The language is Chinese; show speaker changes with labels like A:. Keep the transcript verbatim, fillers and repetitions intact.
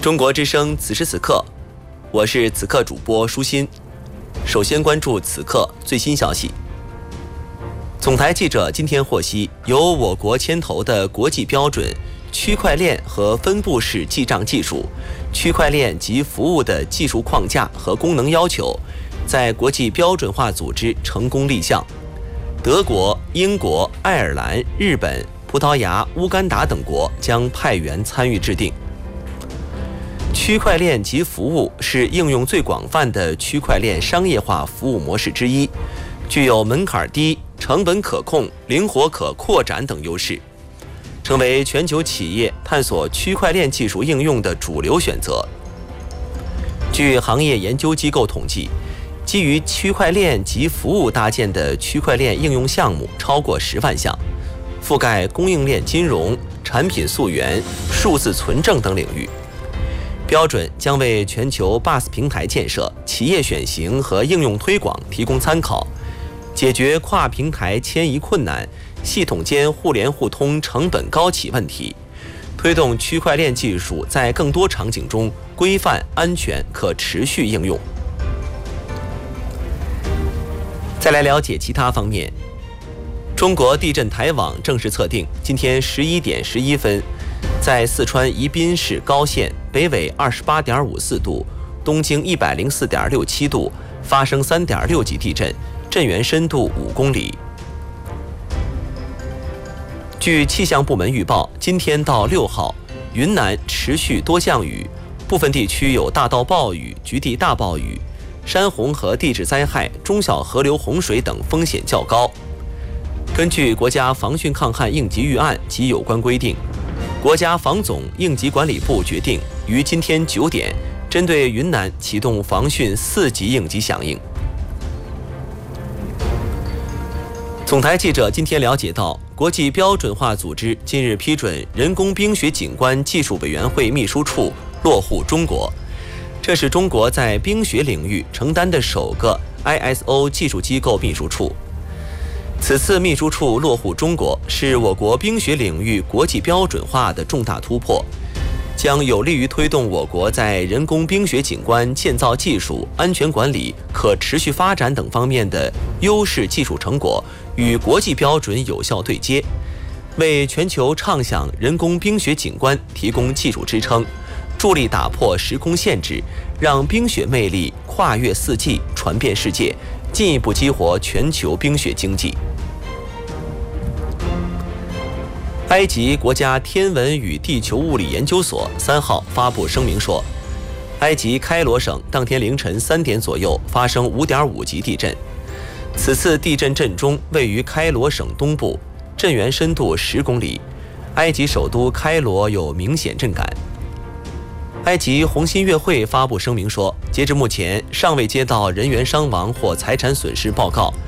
A: 中国之声此时此刻，我是此刻主播舒心。首先关注此刻最新消息。总台记者今天获悉，由我国牵头的国际标准区块链和分布式记账技术、区块链及服务的技术框架和功能要求，在国际标准化组织成功立项。德国、英国、爱尔兰、日本、葡萄牙、乌干达等国将派员参与制定。区块链及服务是应用最广泛的区块链商业化服务模式之一，具有门槛低、成本可控、灵活可扩展等优势，成为全球企业探索区块链技术应用的主流选择。据行业研究机构统计，基于区块链及服务搭建的区块链应用项目超过十万项，覆盖供应链金融、产品溯源、数字存证等领域。标准将为全球 B A S 平台建设、企业选型和应用推广提供参考，解决跨平台迁移困难、系统间互联互通成本高企问题，推动区块链技术在更多场景中规范、安全、可持续应用。再来了解其他方面。中国地震台网正式测定，今天十一点十一分，在四川宜宾市高县北纬二十八点五四度、东经一百零四点六七度发生三点六级地震，震源深度五公里。据气象部门预报，今天到六号，云南持续多降雨，部分地区有大到暴雨、局地大暴雨，山洪和地质灾害、中小河流洪水等风险较高。根据国家防汛抗旱应急预案及有关规定，国家防总应急管理部决定于今天九点针对云南启动防汛四级应急响应。总台记者今天了解到，国际标准化组织近日批准人工冰雪景观技术委员会秘书处落户中国，这是中国在冰雪领域承担的首个 I S O 技术机构秘书处。此次秘书处落户中国，是我国冰雪领域国际标准化的重大突破，将有利于推动我国在人工冰雪景观建造技术、安全管理、可持续发展等方面的优势技术成果与国际标准有效对接，为全球畅享人工冰雪景观提供技术支撑，助力打破时空限制，让冰雪魅力跨越四季，传遍世界，进一步激活全球冰雪经济。埃及国家天文与地球物理研究所三号发布声明说，埃及开罗省当天凌晨三点左右发生五点五级地震，此次地震震中位于开罗省东部，震源深度十公里，埃及首都开罗有明显震感。埃及红新月会发布声明说，截至目前尚未接到人员伤亡或财产损失报告。